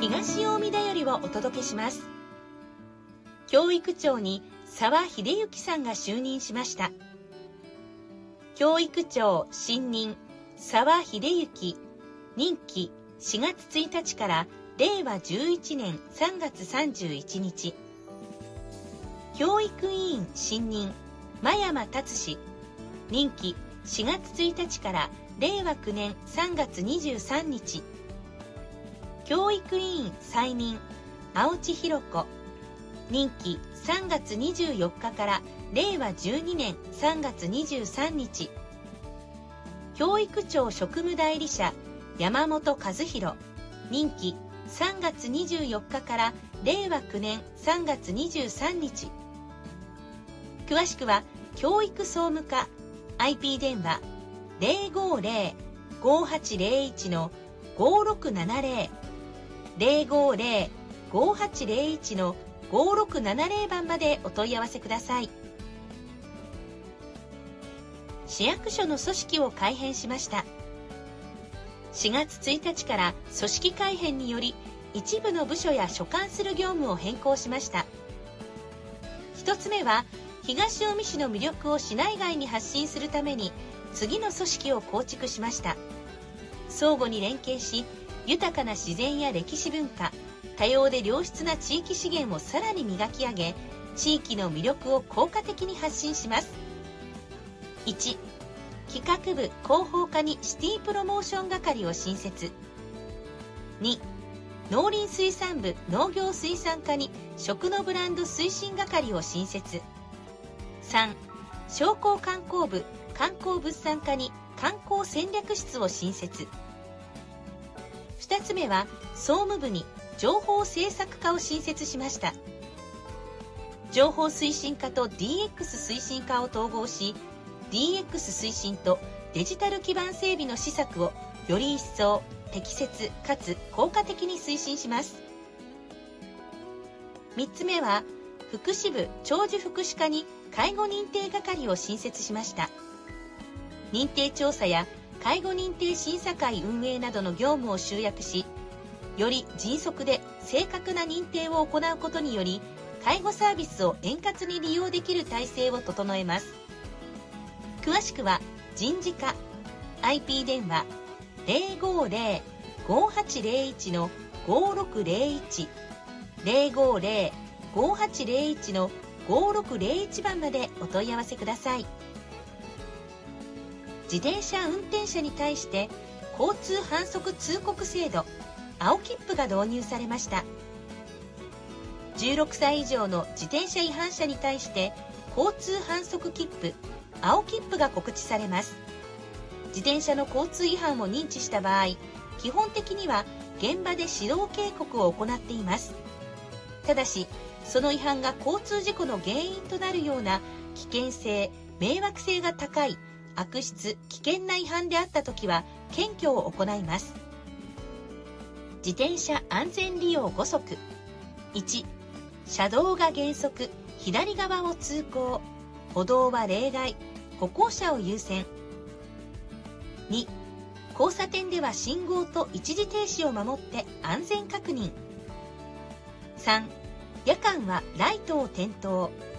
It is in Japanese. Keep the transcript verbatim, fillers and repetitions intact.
東近江だよりをお届けします。教育長に澤秀幸さんが就任しました。教育長新任澤秀幸、任期しがつついたちかられいわじゅういちねんさんがつさんじゅういちにち。教育委員新任真山達志、任期しがつついたちかられいわきゅうねんさんがつにじゅうさんにち。教育委員再任青地弘子、任期さんがつにじゅうよっかかられいわじゅうにねんさんがつにじゅうさんにち。教育庁職務代理者山本和弘、任期さんがつにじゅうよっかかられいわきゅうねんさんがつにじゅうさんにち。詳しくは教育総務課 アイピー 電話 ゼロごゼロ ごはちゼロいち のごろくななゼロ ゼロごゼロ ごはちゼロいち のごろくななゼロばんまでお問い合わせください。市役所の組織を改編しました。しがつついたちから組織改編により一部の部署や所管する業務を変更しました。一つ目は東近江市の魅力を市内外に発信するために次の組織を構築しました。相互に連携し、豊かな自然や歴史文化、多様で良質な地域資源をさらに磨き上げ、地域の魅力を効果的に発信します。いち. 企画部広報課にシティプロモーション係を新設。に. 農林水産部農業水産課に食のブランド推進係を新設。さん. 商工観光部観光物産課に観光戦略室を新設。ふたつめは総務部に情報政策課を新設しました。情報推進課と ディーエックス 推進課を統合し、 ディーエックス 推進とデジタル基盤整備の施策をより一層適切かつ効果的に推進します。みっつめは福祉部長寿福祉課に介護認定係を新設しました。認定調査や介護認定審査会運営などの業務を集約し、より迅速で正確な認定を行うことにより、介護サービスを円滑に利用できる体制を整えます。詳しくは人事課 アイピー 電話 ゼロごゼロ ごはちゼロいち のごろくゼロいち ゼロごゼロ ごはちゼロいち のごろくゼロいちばんまでお問い合わせください。自転車運転者に対して交通反則通告制度青切符が導入されました。じゅうろくさい以上の自転車違反者に対して交通反則切符青切符が告知されます。自転車の交通違反を認知した場合、基本的には現場で指導警告を行っています。ただし、その違反が交通事故の原因となるような危険性、迷惑性が高い悪質・危険な違反であったときは検挙を行います。自転車安全利用ごそく。いち. 車道が原則左側を通行、歩道は例外、歩行者を優先。に. 交差点では信号と一時停止を守って安全確認。さん. 夜間はライトを点灯。